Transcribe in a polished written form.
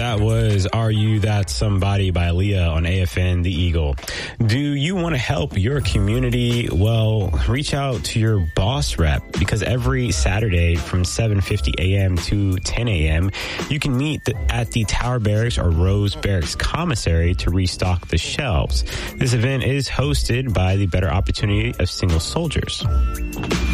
That was Are You That Somebody by Leah on AFN The Eagle. Do you want to help your community? Well, reach out to your boss rep, because every Saturday from 7:50 a.m. to 10 a.m., you can meet at the Tower Barracks or Rose Barracks Commissary to restock the shelves. This event is hosted by the Better Opportunity of Single Soldiers.